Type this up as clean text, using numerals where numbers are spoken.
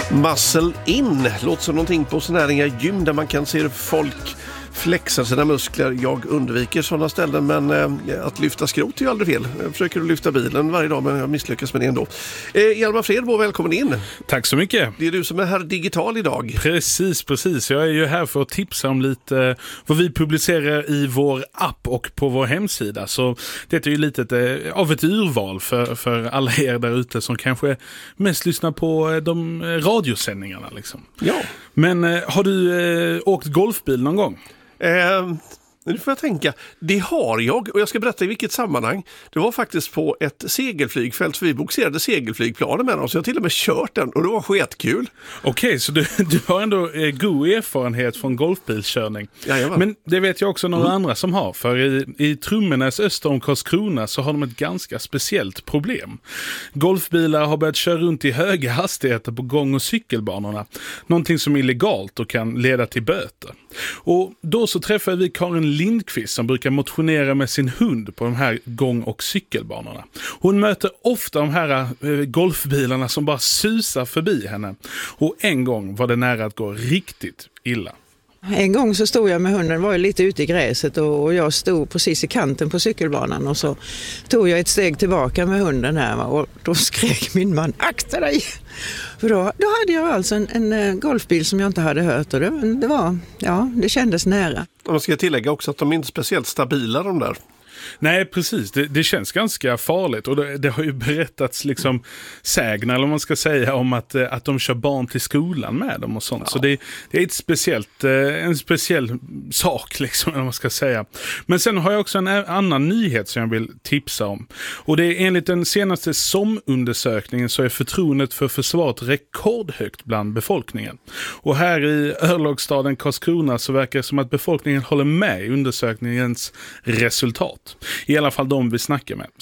Muscle in låter som någonting på sådana här inga gym där man kan se folk flexa sina muskler. Jag undviker sådana ställen, men att lyfta skrot är ju aldrig fel. Jag försöker att lyfta bilen varje dag, men jag misslyckas med det ändå. Hjalmar Fredbo, välkommen in. Tack så mycket. Det är du som är här digital idag. Precis. Jag är ju här för att tipsa om lite vad vi publicerar i vår app och på vår hemsida. Så det är ju lite av ett urval för alla er där ute som kanske mest lyssnar på de radiosändningarna. Liksom. Ja. Men har du åkt golfbil någon gång? Nu får jag tänka. Det har jag, och jag ska berätta i vilket sammanhang. Det var faktiskt på ett segelflygfält, för vi boxerade segelflygplanen med oss. Jag har till och med kört den och det var skitkul. Okej, så du har ändå god erfarenhet från golfbilskörning. Jajamän. Men det vet jag också några andra som har. För i Trummenäs öster om Karlskrona så har de ett ganska speciellt problem. Golfbilar har börjat köra runt i höga hastigheter på gång- och cykelbanorna. Någonting som är illegalt och kan leda till böter. Och då så träffade vi Karin Lindqvist som brukar motionera med sin hund på de här gång- och cykelbanorna. Hon möter ofta de här golfbilarna som bara susar förbi henne. Och en gång var det nära att gå riktigt illa. En gång så stod jag med hunden, var ju lite ute i gräset och jag stod precis i kanten på cykelbanan och så tog jag ett steg tillbaka med hunden här och då skrek min man, akta dig! För då hade jag alltså en golfbil som jag inte hade hört och det kändes nära. Man ska tillägga också att de är inte speciellt stabila de där. Nej, precis. Det känns ganska farligt och det har ju berättats liksom sägner, eller man ska säga, om att de kör barn till skolan med dem och sånt. Ja. Så det är en speciell sak liksom, eller man ska säga. Men sen har jag också en annan nyhet som jag vill tipsa om. Och det är enligt den senaste SOM-undersökningen så är förtroendet för försvaret rekordhögt bland befolkningen. Och här i örlogsstaden Karlskrona så verkar det som att befolkningen håller med i undersökningens resultat. I alla fall de vi snackar med.